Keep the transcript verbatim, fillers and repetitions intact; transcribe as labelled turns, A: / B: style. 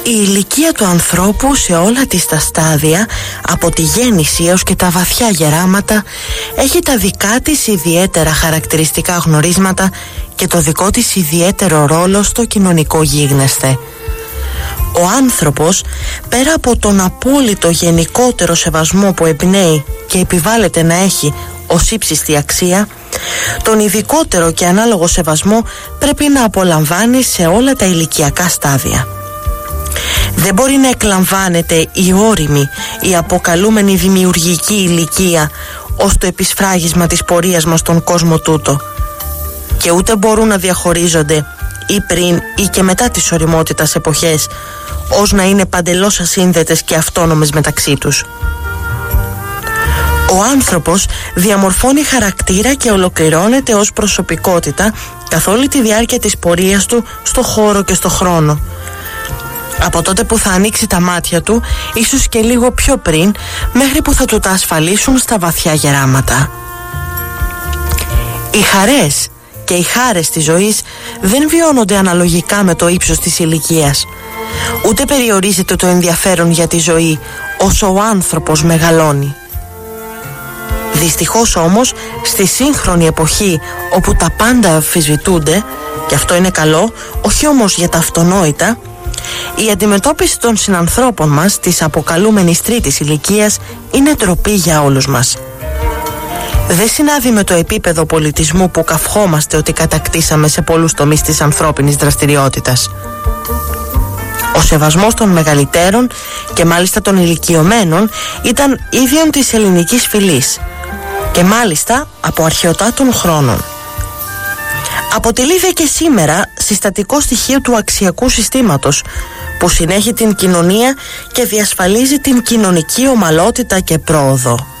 A: Η ηλικία του ανθρώπου σε όλα της τα στάδια, από τη γέννηση έως και τα βαθιά γεράματα, έχει τα δικά της ιδιαίτερα χαρακτηριστικά γνωρίσματα και το δικό της ιδιαίτερο ρόλο στο κοινωνικό γίγνεσθε. Ο άνθρωπος, πέρα από τον απόλυτο γενικότερο σεβασμό που εμπνέει και επιβάλλεται να έχει ως ύψιστη αξία, τον ειδικότερο και ανάλογο σεβασμό πρέπει να απολαμβάνει σε όλα τα ηλικιακά στάδια. Δεν μπορεί να εκλαμβάνεται η όριμη, η αποκαλούμενη δημιουργική ηλικία ως το επισφράγισμα της πορείας μας στον κόσμο τούτο, και ούτε μπορούν να διαχωρίζονται ή πριν ή και μετά της ωριμότητας εποχές, ως να είναι παντελώς ασύνδετες και αυτόνομες μεταξύ τους. Ο άνθρωπος διαμορφώνει χαρακτήρα και ολοκληρώνεται ως προσωπικότητα καθ' όλη τη διάρκεια της πορείας του στο χώρο και στο χρόνο. Από τότε που θα ανοίξει τα μάτια του, ίσως και λίγο πιο πριν, μέχρι που θα του τα ασφαλίσουν στα βαθιά γεράματα. Οι χαρές και οι χάρες της ζωής δεν βιώνονται αναλογικά με το ύψος της ηλικίας. Ούτε περιορίζεται το ενδιαφέρον για τη ζωή όσο ο άνθρωπος μεγαλώνει. Δυστυχώς όμως, στη σύγχρονη εποχή όπου τα πάντα αμφισβητούνται, και αυτό είναι καλό, όχι όμως για τα αυτονόητα, η αντιμετώπιση των συνανθρώπων μας της αποκαλούμενης τρίτης ηλικίας είναι ντροπή για όλους μας. Δεν συνάδει με το επίπεδο πολιτισμού που καυχόμαστε ότι κατακτήσαμε σε πολλούς τομείς της ανθρώπινης δραστηριότητας. Ο σεβασμός των μεγαλυτέρων και μάλιστα των ηλικιωμένων ήταν ίδιον της ελληνικής φυλής και μάλιστα από αρχαιοτάτων χρόνων. Αποτελεί δε και σήμερα συστατικό στοιχείο του αξιακού συστήματος που συνέχει την κοινωνία και διασφαλίζει την κοινωνική ομαλότητα και πρόοδο.